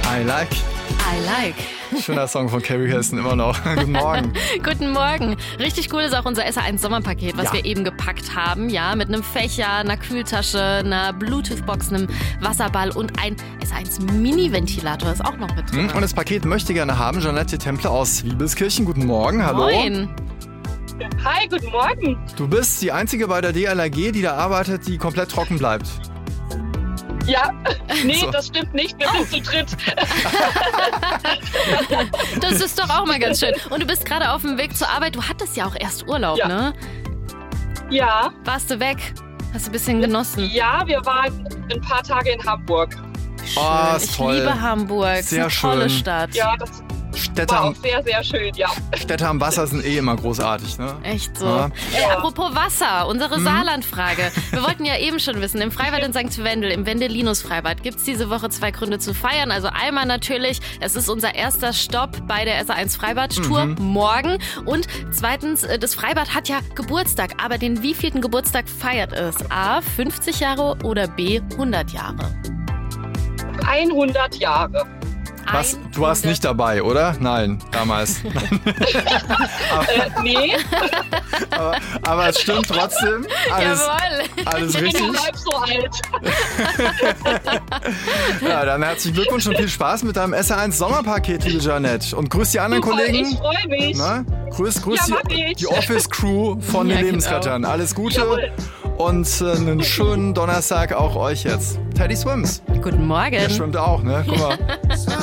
I like. I like. Schöner Song von Carrie Hilson, immer noch. Guten Morgen. Guten Morgen. Richtig cool ist auch unser SR1 Sommerpaket, was wir eben gepackt haben. Ja, mit einem Fächer, einer Kühltasche, einer Bluetooth-Box, einem Wasserball und ein SR1 Mini-Ventilator ist auch noch mit drin. Und das Paket möchte gerne haben Jeanette Temple aus Wiebelskirchen. Guten Morgen, hallo. Moin. Hi, guten Morgen. Du bist die Einzige bei der DLRG, die da arbeitet, die komplett trocken bleibt. Ja, nee, So. das stimmt nicht. Wir sind zu dritt. Das ist doch auch mal ganz schön. Und du bist gerade auf dem Weg zur Arbeit. Du hattest ja auch erst Urlaub, Ja. ne? Ja, Warst du weg? Hast du ein bisschen genossen? ja, wir waren ein paar Tage in Hamburg. Oh, ist Ich toll. liebe Hamburg. Sehr Ist eine tolle schön. Stadt. Ja, das Städte war auch am, sehr, sehr schön, ja. Städte am Wasser sind immer großartig, ne? Echt so. Ja. Apropos Wasser, unsere Saarland-Frage. Wir wollten ja eben schon wissen, im Freibad in St. Wendel, im Wendelinus-Freibad, gibt es diese Woche 2 Gründe zu feiern. Also einmal natürlich, es ist unser erster Stopp bei der SR1 Freibad-Tour morgen. Und zweitens, das Freibad hat ja Geburtstag. Aber den wievielten Geburtstag feiert es? A, 50 Jahre oder B, 100 Jahre? 100 Jahre. Was? Du warst nicht dabei, oder? Nein, damals. Nee, Aber es stimmt trotzdem. Alles, Jawohl. alles ich richtig. bin halb so alt. Ja, dann herzlichen Glückwunsch und viel Spaß mit deinem SR1 Sommerpaket, liebe Jeanette. Und grüß die anderen Super, Kollegen. ich freue mich. Na? Grüß Ja, mach die, ich. die Office-Crew von den Ja, Lebensrettern. Alles Gute Jawohl. und einen schönen Donnerstag auch euch jetzt. Teddy Swims. Guten Morgen. Der schwimmt auch, ne? Guck mal.